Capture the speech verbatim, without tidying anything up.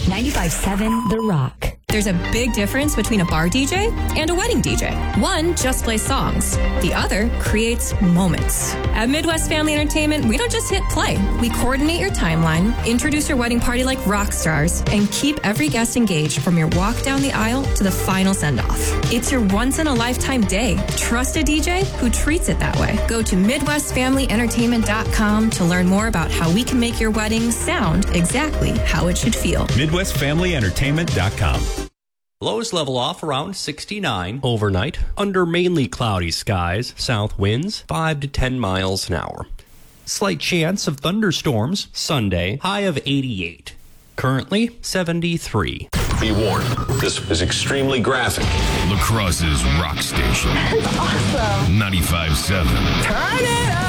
ninety-five seven The Rock. There's a big difference between a bar D J and a wedding D J. One just plays songs. The other creates moments. At Midwest Family Entertainment, we don't just hit play. We coordinate your timeline, introduce your wedding party like rock stars, and keep every guest engaged from your walk down the aisle to the final send-off. It's your once-in-a-lifetime day. Trust a D J who treats it that way. Go to Midwest Family Entertainment dot com to learn more about how we can make your wedding sound exactly how it should feel. Midwest Family Entertainment dot com. Lows level off around sixty-nine overnight, under mainly cloudy skies, south winds five to ten miles an hour. Slight chance of thunderstorms Sunday, high of eighty-eight. Currently seventy-three. Be warned, this is extremely graphic. La Crosse's Rock Station. That's awesome. ninety-five seven. Turn it up.